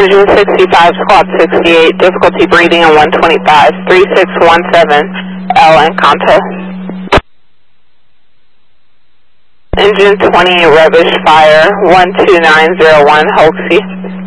Engine 65, squad 68, difficulty breathing on 125, 3617, L and contest. Engine 20, rubbish fire, 12901, Hoaxie.